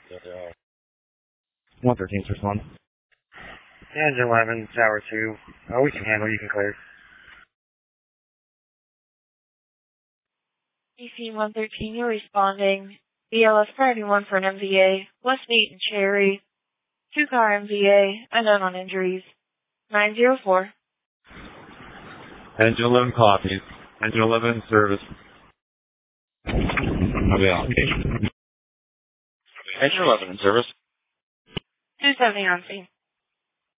113's respond. Engine 11, Tower 2. We can handle, you can clear. DC-113, you're responding. BLS priority 1 for an MVA, West 8 and Cherry. 2-car MVA, unknown on injuries. 904. Engine 11 copies. Engine 11 in service. I'll be on location. Engine 11 in service. 270 on scene.